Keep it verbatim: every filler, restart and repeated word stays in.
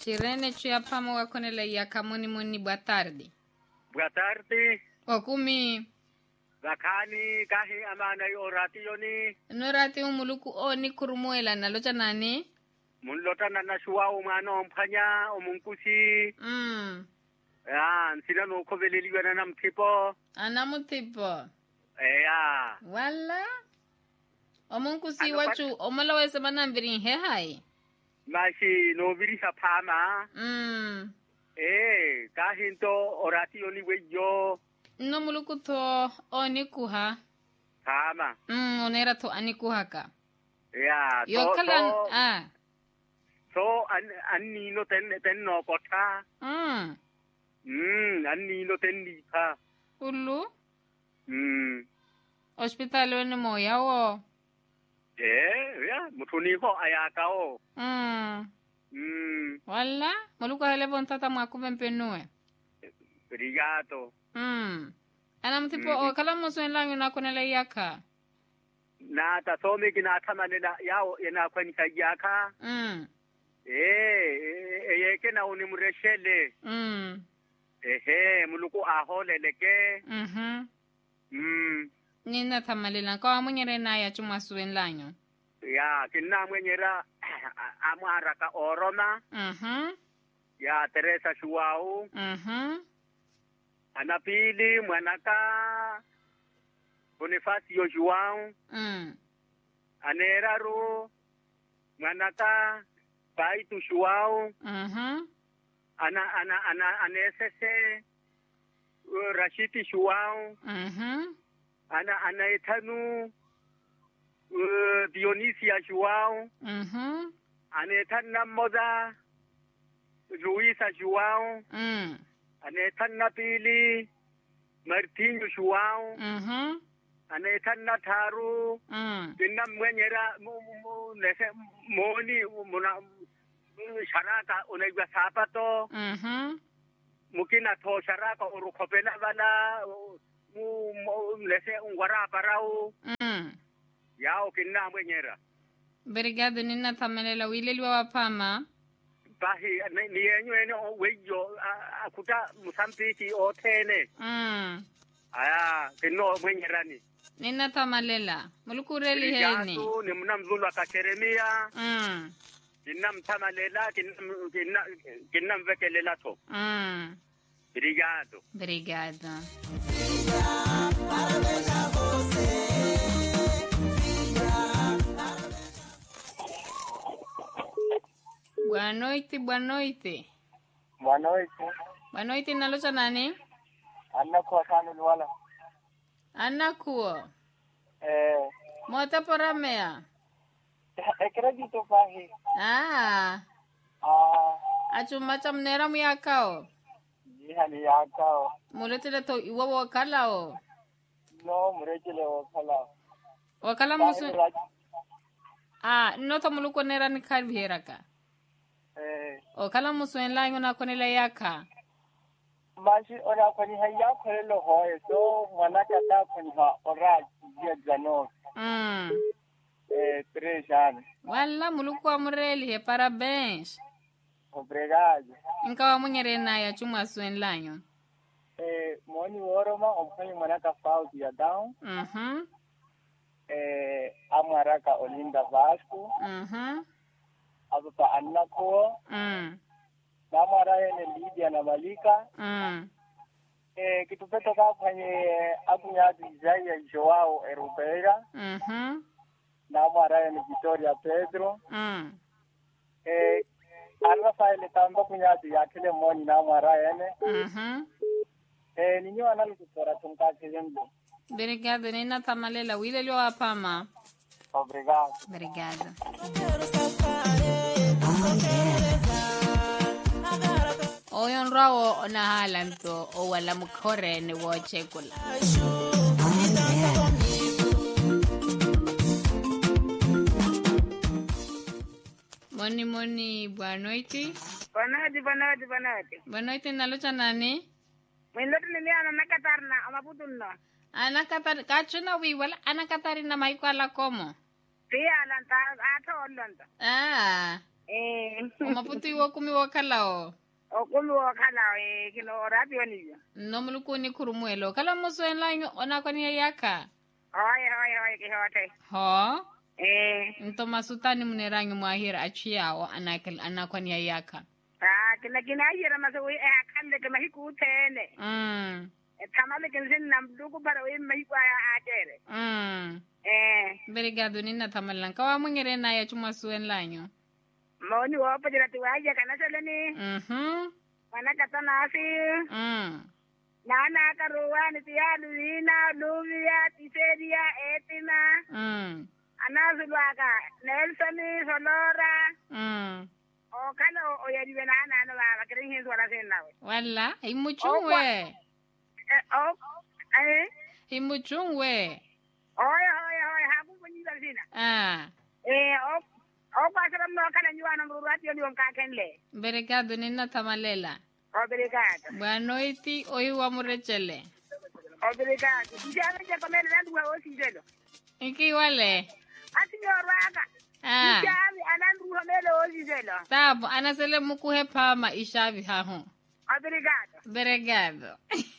Chirene Chiapamo wakonele ya kamoni moni boa tarde. Boa tarde. Okumi. Zakani kahi amana orati yoni. Norati umuluku oni kurumuela na locha nani? Munlota na nashua umano mpanya umunkusi. Mm. Ya, nsina no koveleliwa na namtipo. Anamutipo. Ya. Wala. Omunkusi Ano wachu omalawe semana mbirin he hai. Mashi no virisa pama. Mm. Eh, kahinto orati yoni weyo. No muluku to oni kuha. Pama. Mm, onera to ani kuhaka. Ya, Yo so, kalan so, ah. so an anni no ten ten no kota. Mm. Hmm, anni no ten ni pa. Ulu. Hmm. Hospital wene mo yawo. Eh, ya, mutuni ho ayaka o. Mm. Hmm, Wala. Muluku hele bontata mwakuve mpenue. obrigado. Mm. Anamutipo Mm. o kala mo swen lang na konele yaka. Na ta so me kina kama ne na yao yana kwani kajaka. Mm. Eh, eh, eh, ke na uni mureshele. Mm. Ehe, muluku ahole leke. Mhm. Hmm, Nina tamalila kwa munyere na ya chuma swen lanyo. ya, kina mwenyera amara ka oroma. Mhm. Ya, Teresa Shuau. Mhm. Anapili mwanaka Bonifacio João. Mm. Aneraru mwanaka Baitu João. Mhm. Ana ana ana anesese uh, Rashidi João. Mhm. Ana anaetanu uh, Dionisia João. Mhm. Anetana moda Luisa João. Mm. Anetana pili Martinho João. Mhm. Anetana taru Mm. Dinam mwenyera mu mu nese moni muna sharaka unaiwa sapato Mhm. mukina to sharaka urukopela bala mu nese ungwara parau Mm. yao kinna mwenyera Obrigado nina tamalila wileliwa wapama. bahi ni yenyewe weyo akuta Msambiki otene Mm. aya kinno mwenyera ni Nina tamalela. Muluku reli heni. Yasu ni mnamzulu akacheremia Mm. kinam tamalela kinam kinam kinam vekelela to Mm. obrigado. Obrigado. Boa noite, boa noite. Boa noite. Boa noite, nalocha nani? Anna kwa kanu wala. Anakuo. Eh, Mota poramea. acredito pahi. Ah. Ah, Achumacha mnera muyakao. jihani yakao. Muletele to iwa wakala o. No, mrejele wakala. Wakala musu. Ah, no to muluko nera ni kalbieraka. Eh, Wakala musu en lango na konele yaka. mashi ora kwani haya kwelo hoye so wanaka ta kwani ha ora dia jano. Mm. Eh, três anos. Wala muluko amureli he parabéns. Obrigado. Inkawa munyere na ya chuma suen lanyo. Eh, moni oroma omfanyi manaka fau dia down. Mhm. Eh, amaraka Olinda Vasco. Mhm. Abupa Annako. Mm. Namara ene Lydia na Malika. Mm. Eh, kitupeta ka kwenye akunyadi Isaiah Joao Erubeira. Mhm. Namara ene Victoria Pedro. Mm. Eh, Rafael Tamba kunyadi yakile moni namara ene. Mhm. Eh, ninyo anali kutora tunkake zembe. Obrigado, nina tamalela wile liwa wapama. Obrigado. Obrigada. Oyon rawo ona halanto o wala mukore ni wo chekula. Moni moni boa noite. Boa noite, boa noite, boa noite. Boa noite nalocha nani? Mwendoto niliana nakatarna amaputunno. Ana katar kachuna wi wala ana katarina maiko ala como. Pia lanta ato ollonto. Ah. Eh. O maputi wo kumi wo kalao. O kumi wo kala eh kino radio ni. No mulukuni kurumuelo. Kala muswen lanyo ona kwani yaka. Hoy hoy hoy ke hote. Ho? Eh. Nto masutani munerangi mwahira achiao anakil anakwani yaka. Ah kina kina yira maso eh akande ke mahiku tene. Mm. Tamale kensin nam duku para we mahiku aya atere. Mm. Eh. Obrigado nina tamalan. Kawa mungere na ya chuma suen lanyo. Moni wo pa jira tuwaje kana seleni. Mhm. Mana kata nasi. Mm. Nana karuwa ni tiya lina lumia tiseria etina. Mm. Anazulwaka Nelson Sonora. Mm. O kala o yadi bena na na ba kirin hin wala sen nawe. Wala, imuchungwe. Eh o eh Imuchungwe. oy oy oy ha ku ni dalsina. Ah. Eh o o pa sara no kala nywana ndo radio ni on ka kenle. Obrigado nina tamalela. Obrigado. Boa noite, oi wa murechele. Obrigado. Dijana je komele ndu wa osijelo. Iki wale. Ati nyorwaka. Ah. Dijana anandu komele osijelo. Tabo, anasele mukuhe pama ishavi haho. Obrigado. Obrigado.